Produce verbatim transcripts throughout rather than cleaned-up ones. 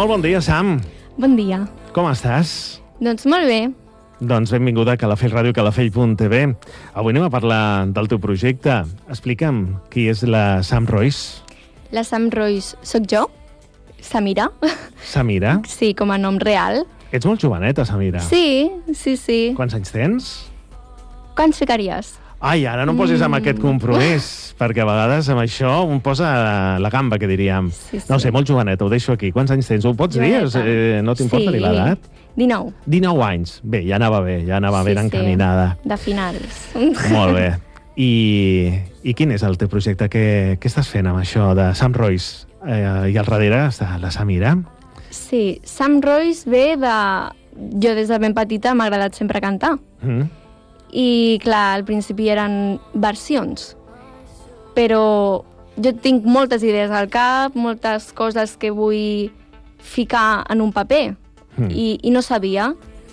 Molt bon dia, Sam. Bon dia. Com estàs? Doncs molt bé. Doncs benvinguda a Calafell Ràdio, calafell punt t v. Avui anem a parlar del teu projecte. Explica'm qui és la Sam Royce. La Sam Royce soc jo, Samira. Samira? Sí, com a nom real. Ets molt joveneta, Samira. Sí, sí, sí. Quants anys tens? Quants ficaries? Ai, ara no em posis amb mm. aquest compromís, perquè a vegades amb això em posa la gamba, que diríem. Sí, sí. No sé, molt joveneta, ho deixo aquí. Quants anys tens? Ho pots joveneta. dir? Eh, no t'importa sí. dir l'edat? dinou. dinou anys. Bé, ja anava bé, ja anava sí, ben encaminada. Sí, de finals. Molt bé. I, i quin és el teu projecte? Què, què estàs fent amb això de Sam Royce? Eh, I al darrere està la Samira? Sí, Sam Royce ve de... Jo des de ben petita m'ha agradat sempre cantar. Mm. I, clar, al principi eren versions. Però jo tinc moltes idees al cap, moltes coses que vull ficar en un paper. Mm. I, i no sabia.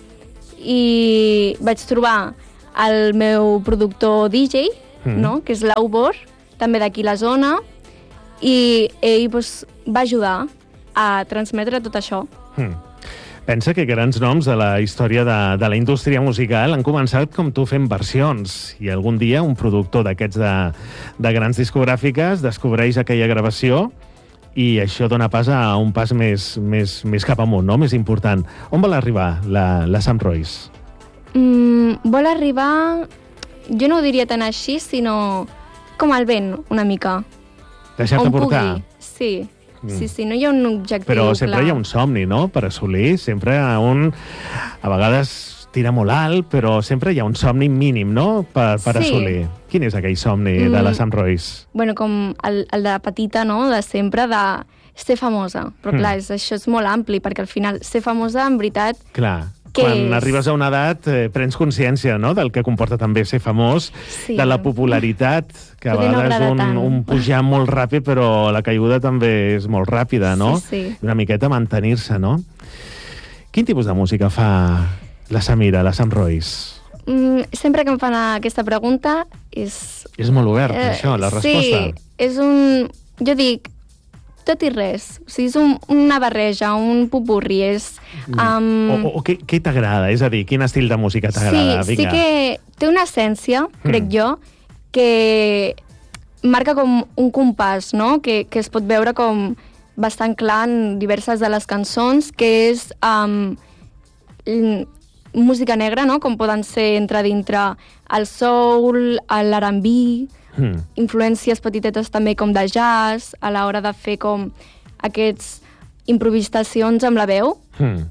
I vaig trobar el meu productor D J, mm. no? Que és l'Aubor, també d'aquí la zona, i ell pues, va ajudar a transmetre tot això. Mm. Pensa que grans noms de la història de, de la indústria musical han començat com tu fent versions, i algun dia un productor d'aquests de, de grans discogràfiques descobreix aquella gravació i això dona pas a un pas més, més, més cap amunt, no? Més important. On vol arribar la, la Sam Royce? Mm, vol arribar... Jo no ho diria tan així, sinó com el vent, una mica. Deixar-te portar? Pugui. Sí. Mm. Sí, sí, no hi ha un objectiu Però sempre clar. Hi ha un somni, no?, per assolir. Sempre un... A vegades tira molt alt, però sempre hi ha un somni mínim, no?, per, per sí. assolir. Quin és aquell somni mm. de la Sam Royce? Bueno, com el, el de petita, no?, de sempre, de ser famosa. Però clar, mm. és, això és molt ampli, perquè al final ser famosa, en veritat... Clar. Què Quan és? arribes a una edat eh, prens consciència, no?, del que comporta també ser famós, sí. de la popularitat, que a Poder vegades no un, un pujar molt ràpid, però la caiguda també és molt ràpida, no? Sí, sí. Una miqueta mantenir-se, no? Quin tipus de música fa la Samira, la Sam Royce? Mm, sempre que em fan aquesta pregunta és... És molt obert, eh, això, la resposta. Sí, és un... Jo dic, tot i res. O sigui, és un, una barreja, un pupurri. És, um... O, o, o què, què t'agrada? És a dir, quin estil de música t'agrada? Sí, sí que té una essència, crec mm. jo, que marca com un compàs, no?, que, que es pot veure com bastant clar en diverses de les cançons, que és um, música negra, no?, com poden ser entre dintre el soul, l'R and B, mm. influències petitetes també com de jazz, a l'hora de fer com aquests improvisacions amb la veu, mm.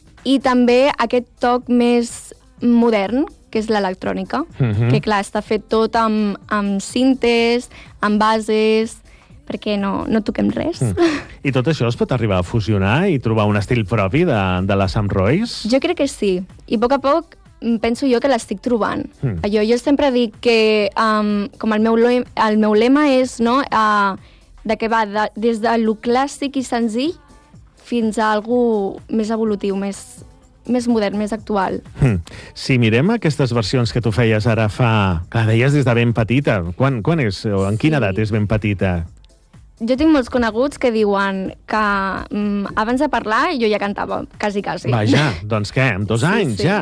i també aquest toc més modern, que és l'electrònica, mm-hmm. que clar, està fet tot amb, amb cintes, amb bases, perquè no, no toquem res. Mm. I tot això es pot arribar a fusionar i trobar un estil propi de, de la Sam Royce? Jo crec que sí, i a poc a poc penso jo que l'estic trobant. Mm. Jo, jo sempre dic que um, com el meu, el meu lema és, no, uh, de que va de, des de lo clàssic i senzill fins a algú més evolutiu, més, més modern, més actual. Mm. Si mirem aquestes versions que tu feies ara fa... Clar, deies des de ben petita. Quan, quan és, o en quina sí. edat és ben petita? Jo tinc molts coneguts que diuen que mm, abans de parlar jo ja cantava, quasi, quasi. Vaja, doncs què, amb dos sí, anys sí. ja?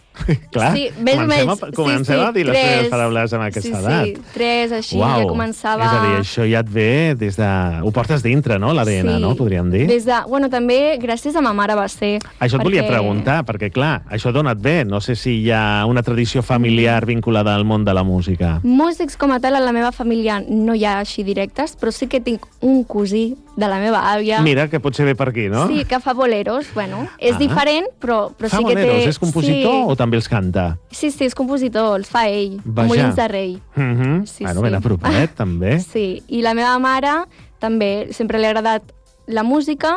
Clar, sí, més comencem, menys, a, comencem sí, sí, a dir les teves paraules amb aquesta sí, edat. Sí, tres, així, Uau. Ja començava... És a dir, això ja et ve des de... Ho portes dintre, no?, l'A D N, sí. no?, podríem dir. Des de... Bueno, també gràcies a ma mare va ser. Això et perquè... volia preguntar, perquè clar, això dona't bé. No sé si hi ha una tradició familiar vinculada al món de la música. Músics com a tal, a la meva família no hi ha així directes, però sí que tinc un cosí de la meva àvia. Mira, que potser ve per aquí, no? Sí, que fa boleros. Bueno, és ah. diferent, però, però fa sí que té... Fa boleros? És compositor sí. o també els canta? Sí, sí, és compositor, els fa ell. Vaja. Molins de Rei. Mm -hmm. sí, bueno, sí. ben apropadet, també. Sí, i la meva mare també sempre li ha agradat la música,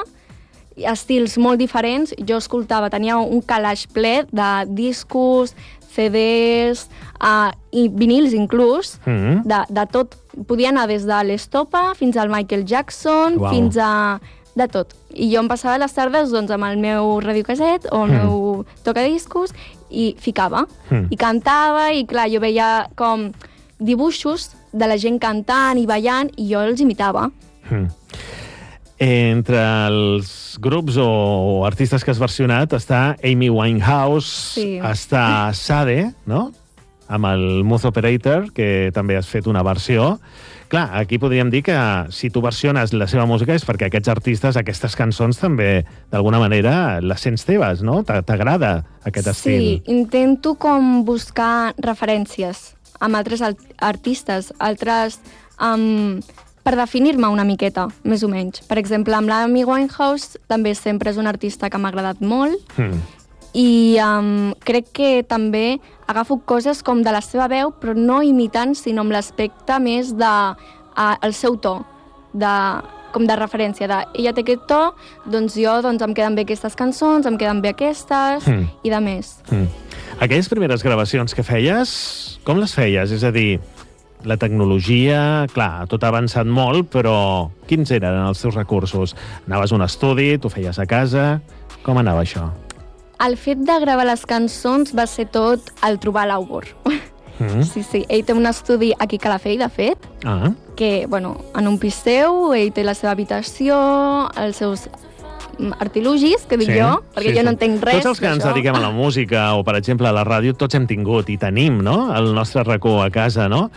estils molt diferents. Jo escoltava, tenia un calaix ple de discos, C Ds, uh, i vinils inclús, mm -hmm. de, de tot. Podia anar des de l'Estopa fins al Michael Jackson, wow. fins a... de tot. I jo em passava les tardes doncs, amb el meu radiocaset o el mm. meu tocadiscos i ficava. Mm. I cantava, i clar, jo veia com dibuixos de la gent cantant i ballant i jo els imitava. Mm. Entre els grups o, o artistes que has versionat està Amy Winehouse, Sí. està Sade, no?, amb el Moose Operator, que també has fet una versió. Clar, aquí podríem dir que si tu versiones la seva música és perquè aquests artistes, aquestes cançons també, d'alguna manera, les sents teves, no? T'a- T'agrada aquest estil. Sí, intento com buscar referències amb altres al- artistes, altres... Um, per definir-me una miqueta, més o menys. Per exemple, amb l'Amy Winehouse també sempre és un artista que m'ha agradat molt, Mm. i um, crec que també agafo coses com de la seva veu, però no imitant, sinó amb l'aspecte més de uh, el seu to, de, com de referència, de ella té aquest to, doncs jo doncs, em queden bé aquestes cançons, em queden bé aquestes, Mm. i de més. Mm. Aquelles primeres gravacions que feies, com les feies? És a dir, la tecnologia, clar, tot ha avançat molt, però quins eren els teus recursos? Anaves a un estudi, t'ho feies a casa... Com anava això? El fet de gravar les cançons va ser tot el trobar l'Aubor. Mm. Sí, sí, ell té un estudi aquí a Calafell, de fet, Ah, que, bueno, en un pis seu, ell té la seva habitació, els seus mm, artilugis, que dic sí, jo, perquè sí, jo no sí. entenc res Tots els que ens d'això. dediquem a la música o, per exemple, a la ràdio, tots hem tingut i tenim, no?, el nostre racó a casa, no?,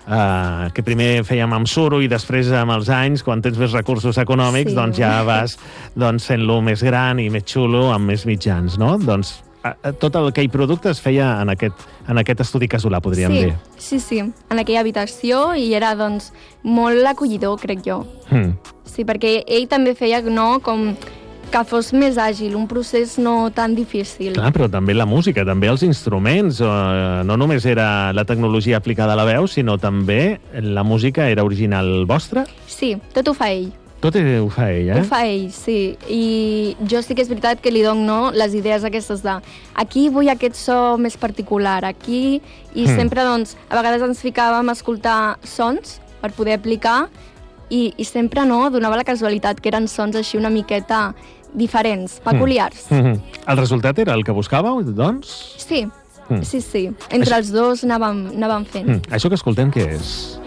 Uh, que primer fèiem amb suro i després amb els anys, quan tens més recursos econòmics, Sí. doncs ja vas doncs, fent-lo més gran i més xulo amb més mitjans, no? Doncs uh, tot el aquell producte es feia en aquest, en aquest estudi casolà, podríem sí, dir. Sí, sí, en aquella habitació, i era, doncs, molt acollidor, crec jo. Mm. Sí, perquè ell també feia, no, com que fos més àgil, un procés no tan difícil. Clar, però també la música, també els instruments, eh, no només era la tecnologia aplicada a la veu, sinó també la música era original vostra? Sí, tot ho fa ell. Tot ho fa ell, eh? Ho fa ell, sí. I jo sí que és veritat que li dono, no, les idees aquestes de aquí vull aquest so més particular, aquí... I Mm. sempre, doncs, a vegades ens ficàvem a escoltar sons per poder aplicar, i, i sempre, no, donava la casualitat que eren sons així una miqueta diferents, peculiars. Mm -hmm. El resultat era el que buscàveu, doncs? Sí, Mm. sí, sí. Entre Això- els dos anàvem, anàvem fent. Mm. Això que escoltem, què és?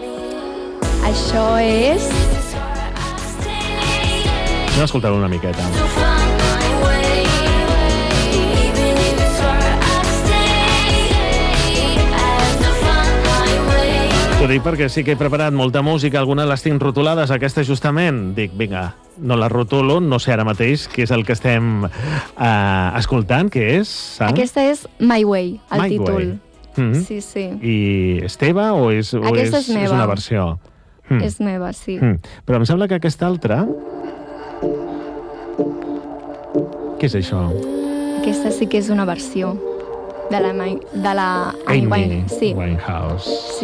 Això és... Anem a escoltar una miqueta. T'ho dic perquè sí que he preparat molta música, algunes les tinc rotulades, aquesta justament. Dic, vinga, no la rotulo, no sé ara mateix què és el que estem uh, escoltant, què és, Sam? Aquesta és My Way, el My títol. Way. Mm-hmm. Sí, sí. I és teva o és, o Aquesta és, és meva. és una versió? Mm. És meva, sí. Mm. Però em sembla que aquesta altra... Què és això? Aquesta sí que és una versió de la, My- de la Amy Wine- sí. Winehouse.